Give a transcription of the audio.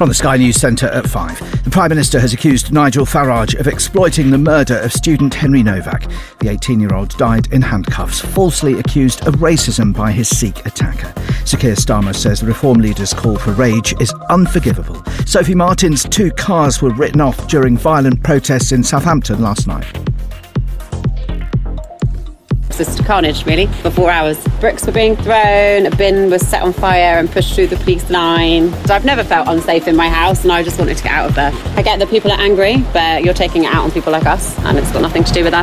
From the Sky News Centre at 5. The Prime Minister has accused Nigel Farage of exploiting the murder of student Henry Novak. The 18-year-old died in handcuffs, falsely accused of racism by his Sikh attacker. Sir Keir Starmer says the Reform leader's call for rage is unforgivable. Sophie Martin's 2 cars were written off during violent protests in Southampton last night. Just carnage, really, for 4 hours. Bricks were being thrown, a bin was set on fire and pushed through the police line. So I've never felt unsafe in my house, and I just wanted to get out of there. I get that people are angry, but you're taking it out on people like us, and it's got nothing to do with us.